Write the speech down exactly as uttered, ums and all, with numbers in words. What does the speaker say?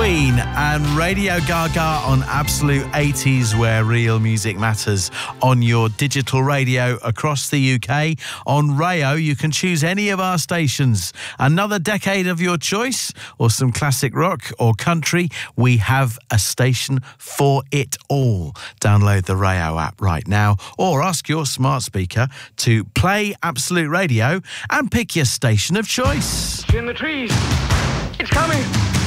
Queen and Radio Gaga on Absolute eighties, where real music matters, on your digital radio across the U K. On Rayo, you can choose any of our stations. Another decade of your choice, or some classic rock or country, we have a station for it all. Download the Rayo app right now, or ask your smart speaker to play Absolute Radio and pick your station of choice. It's in the trees. It's coming.